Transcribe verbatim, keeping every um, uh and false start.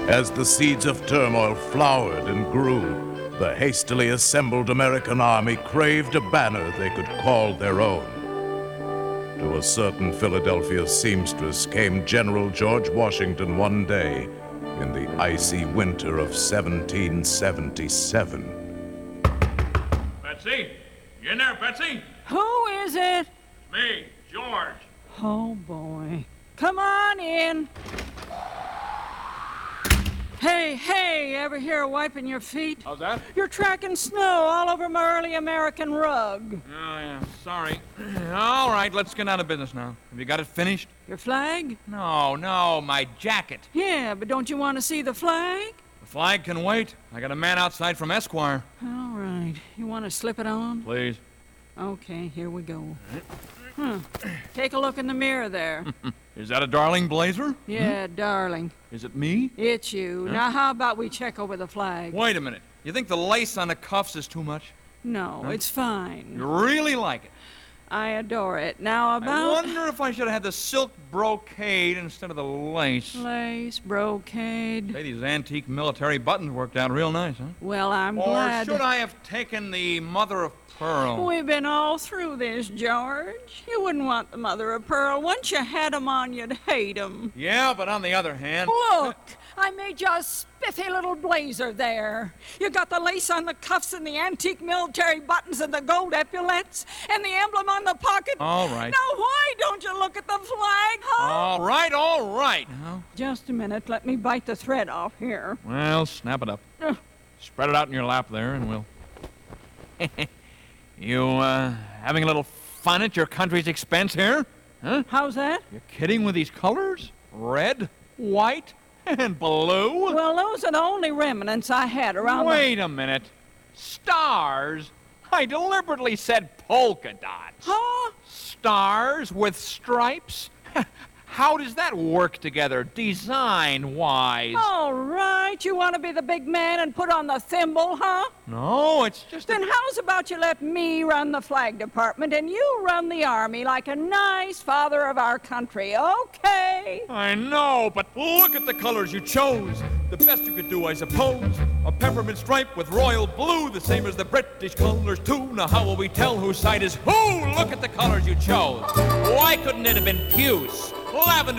As the seeds of turmoil flowered and grew, the hastily assembled American army craved a banner they could call their own. To a certain Philadelphia seamstress came General George Washington one day in the icy winter of seventeen seventy-seven. Betsy? You in there, Betsy? Who is it? It's me, George. Oh, boy. Come on in. Hey, hey, ever hear of wiping your feet? How's that? You're tracking snow all over my early American rug. Oh, yeah, sorry. All right, let's get out of business now. Have you got it finished? Your flag? No, no, my jacket. Yeah, but don't you want to see the flag? The flag can wait. I got a man outside from Esquire. All right. You want to slip it on? Please. Okay, here we go. Hmm. Take a look in the mirror there. Is that a darling blazer? Yeah, darling. Is it me? It's you. Now, how about we check over the flag? Wait a minute. You think the lace on the cuffs is too much? No, it's fine. You really like it? I adore it. Now, I about... wonder if I should have had the silk brocade instead of the lace. Lace, brocade. Hey, these antique military buttons worked out real nice, huh? Well, I'm Or glad... should I have taken the mother of pearl? We've been all through this, George. You wouldn't want the mother of pearl. Once you had 'em on, you'd hate 'em. Yeah, but on the other hand... Look! I made you a spiffy little blazer there. You got the lace on the cuffs and the antique military buttons and the gold epaulets and the emblem on the pocket. All right. Now, why don't you look at the flag, huh? All right, all right. Now, Just a minute. Let me bite the thread off here. well, snap it up. Uh, Spread it out in your lap there, and we'll... You, uh, having a little fun at your country's expense here? Huh? How's that? You kidding with these colors? Red, white, and blue? Well, those are the only remnants I had around the... Wait a minute. Stars? I deliberately said polka dots. Huh? Stars with stripes? How does that work together, design-wise? All right. You want to be the big man and put on the thimble, huh? No, it's just... Then how's about you let me run the flag department and you run the army like a nice father of our country, okay? I know, but look at the colors you chose. The best you could do, I suppose. A peppermint stripe with royal blue, the same as the British colors, too. Now how will we tell whose side is who? Look at the colors you chose. Why couldn't it have been puce, lavender,